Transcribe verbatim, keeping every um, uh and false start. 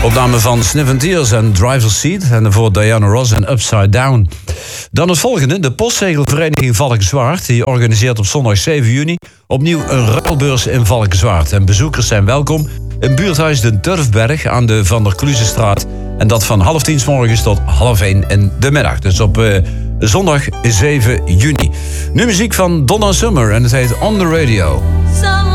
Opname van Sniff and Tears en Driver's Seat. En daarvoor Diana Ross en Upside Down. Dan het volgende. De Postzegelvereniging Valkenswaard. Die organiseert op zondag zeven juni opnieuw een ruilbeurs in Valkenswaard. En bezoekers zijn welkom in buurthuis De Turfberg aan de Van der Kluzenstraat. En dat van half tien 's morgens tot half één in de middag. Dus op uh, zondag zeven juni. Nu muziek van Donna Summer en het heet On The Radio. Some